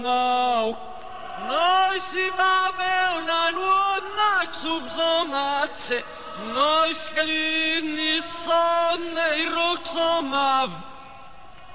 Noi si va mewn a nuonna subzomace, noi skalini sonne i roxomav.